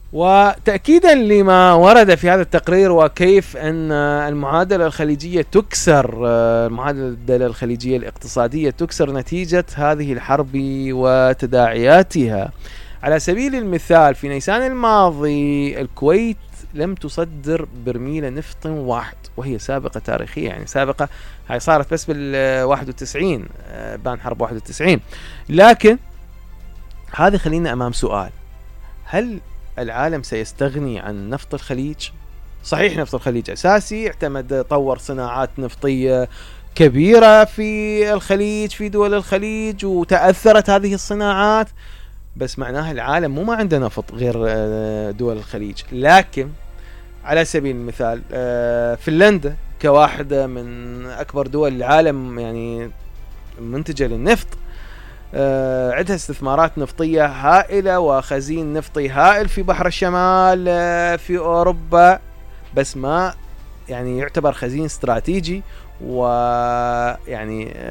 وتأكيدا لما ورد في هذا التقرير وكيف أن المعادلة الخليجية تكسر، المعادلة الخليجية الاقتصادية تكسر نتيجة هذه الحرب وتداعياتها. على سبيل المثال في نيسان الماضي الكويت لم تصدر برميل نفط واحد، وهي سابقة تاريخية، يعني سابقة، هاي صارت بس بال91 بان حرب 91. لكن هذا خلينا أمام سؤال: هل العالم سيستغني عن نفط الخليج؟ صحيح نفط الخليج أساسي، اعتمد طور صناعات نفطية كبيرة في الخليج، في دول الخليج، وتأثرت هذه الصناعات، بس معناها العالم مو ما عنده نفط غير دول الخليج. لكن على سبيل المثال فنلندا كواحدة من أكبر دول العالم يعني منتجة للنفط، عندها استثمارات نفطية هائلة وخزين نفطي هائل في بحر الشمال في أوروبا، بس ما يعني يعتبر خزين استراتيجي، ويعني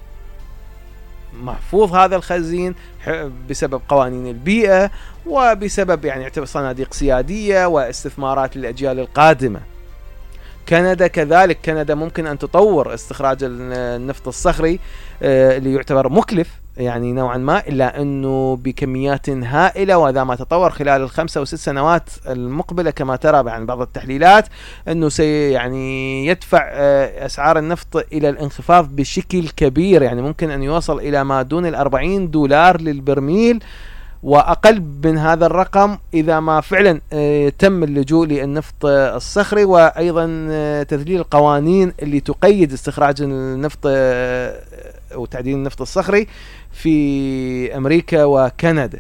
محفوظ هذا الخزين بسبب قوانين البيئة وبسبب يعني يعتبر صناديق سيادية واستثمارات للأجيال القادمة. كندا كذلك، كندا ممكن أن تطور استخراج النفط الصخري اللي يعتبر مكلف يعني نوعا ما، إلا أنه بكميات هائلة، وإذا ما تطور خلال 5 أو 6 سنوات المقبلة كما ترى يعني بعض التحليلات أنه يعني يدفع أسعار النفط إلى الانخفاض بشكل كبير، يعني ممكن أن يوصل إلى ما دون $40 للبرميل وأقل من هذا الرقم إذا ما فعلا تم اللجوء للنفط الصخري، وأيضا تذليل القوانين اللي تقيد استخراج النفط وتعدين النفط الصخري في أمريكا وكندا.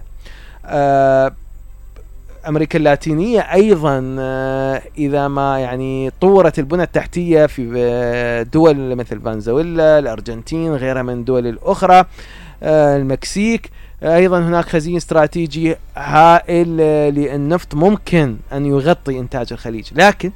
أمريكا اللاتينية أيضا إذا ما يعني طورت البنى التحتية في دول مثل فنزويلا، الأرجنتين، غيرها من الدول الأخرى، المكسيك، أيضا هناك خزين استراتيجي هائل للنفط ممكن أن يغطي إنتاج الخليج. لكن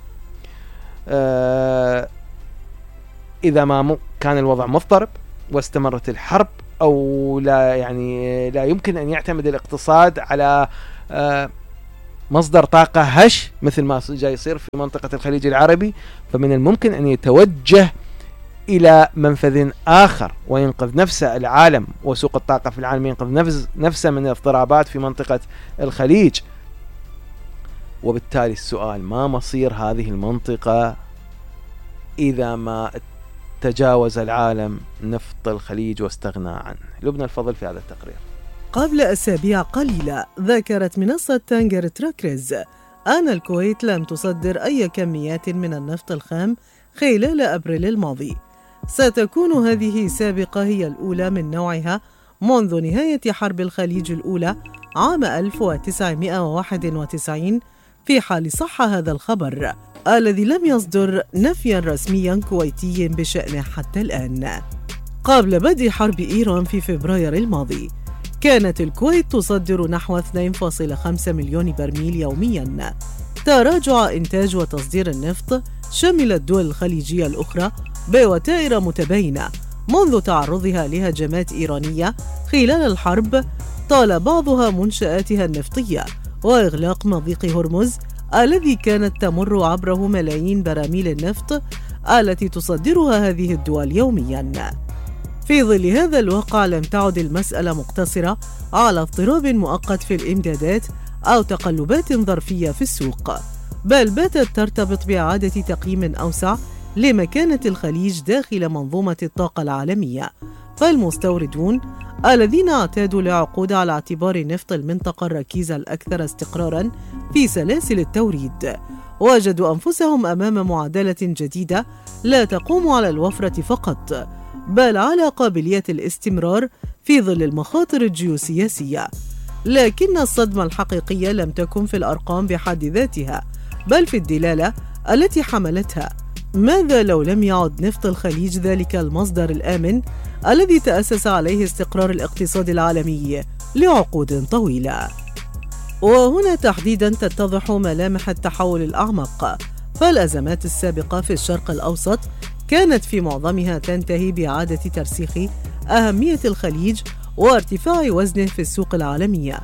إذا ما كان الوضع مضطرب واستمرت الحرب، أو لا يعني لا يمكن أن يعتمد الاقتصاد على مصدر طاقة هش مثل ما جاي يصير في منطقة الخليج العربي، فمن الممكن أن يتوجه إلى منفذ آخر وينقذ نفسه العالم، وسوق الطاقة في العالم ينقذ نفسه من الاضطرابات في منطقة الخليج. وبالتالي السؤال: ما مصير هذه المنطقة إذا ما تجاوز العالم نفط الخليج واستغنى عنه؟ لبنى الفضل في هذا التقرير. قبل أسابيع قليلة ذكرت منصة تانجر تراكرز أن الكويت لم تصدر أي كميات من النفط الخام خلال أبريل الماضي. ستكون هذه السابقة هي الأولى من نوعها منذ نهاية حرب الخليج الأولى عام 1991، في حال صح هذا الخبر الذي لم يصدر نفيا رسميا كويتيا بشأنه حتى الآن. قبل بدء حرب إيران في فبراير الماضي كانت الكويت تصدر نحو 2.5 مليون برميل يوميا. تراجع إنتاج وتصدير النفط شمل الدول الخليجية الأخرى بوتائر متباينة منذ تعرضها لهجمات إيرانية خلال الحرب، طال بعضها منشآتها النفطية وإغلاق مضيق هرمز الذي كانت تمر عبره ملايين براميل النفط التي تصدرها هذه الدول يومياً. في ظل هذا الواقع لم تعد المسألة مقتصرة على اضطراب مؤقت في الإمدادات أو تقلبات ظرفية في السوق، بل باتت ترتبط بإعادة تقييم أوسع لمكانة الخليج داخل منظومة الطاقة العالمية. فالمستوردون الذين اعتادوا لعقود على اعتبار نفط المنطقة الركيزة الأكثر استقراراً في سلاسل التوريد وجدوا أنفسهم أمام معادلة جديدة لا تقوم على الوفرة فقط، بل على قابلية الاستمرار في ظل المخاطر الجيوسياسية. لكن الصدمة الحقيقية لم تكن في الأرقام بحد ذاتها، بل في الدلالة التي حملتها. ماذا لو لم يعد نفط الخليج ذلك المصدر الآمن الذي تأسس عليه استقرار الاقتصاد العالمي لعقود طويلة؟ وهنا تحديداً تتضح ملامح التحول الأعمق، فالأزمات السابقة في الشرق الأوسط كانت في معظمها تنتهي بإعادة ترسيخ أهمية الخليج وارتفاع وزنه في السوق العالمية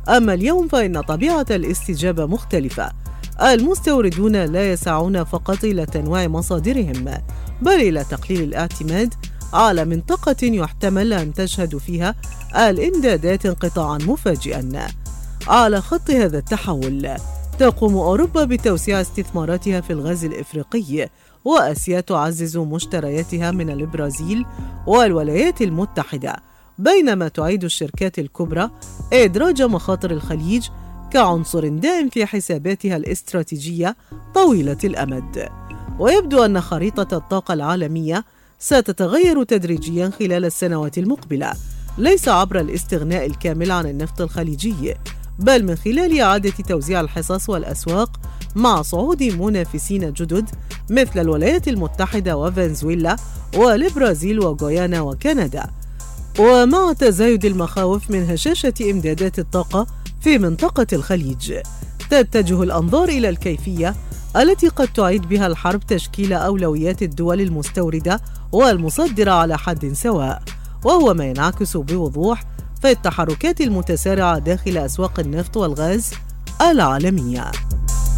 أما اليوم فإن طبيعة الاستجابة مختلفة. المستوردون لا يسعون فقط إلى تنويع مصادرهم، بل إلى تقليل الاعتماد على منطقة يحتمل أن تشهد فيها الإمدادات انقطاعا مفاجئا. على خط هذا التحول تقوم أوروبا بتوسيع استثماراتها في الغاز الإفريقي، وآسيا تعزز مشترياتها من البرازيل والولايات المتحدة، بينما تعيد الشركات الكبرى إدراج مخاطر الخليج كعنصر دائم في حساباتها الاستراتيجية طويلة الأمد. ويبدو أن خريطة الطاقة العالمية ستتغير تدريجيا خلال السنوات المقبلة، ليس عبر الاستغناء الكامل عن النفط الخليجي، بل من خلال إعادة توزيع الحصص والأسواق مع صعود منافسين جدد مثل الولايات المتحدة وفنزويلا والبرازيل وغيانا وكندا. ومع تزايد المخاوف من هشاشة إمدادات الطاقة في منطقة الخليج، تتجه الأنظار إلى الكيفية التي قد تعيد بها الحرب تشكيل أولويات الدول المستوردة والمصدرة على حد سواء، وهو ما ينعكس بوضوح في التحركات المتسارعة داخل أسواق النفط والغاز العالمية.